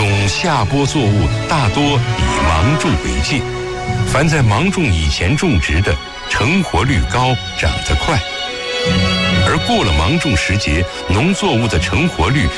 种下播作物大多以芒种为界，凡在芒种以前种植的，成活率高，长得快。而过了芒种时节，农作物的成活率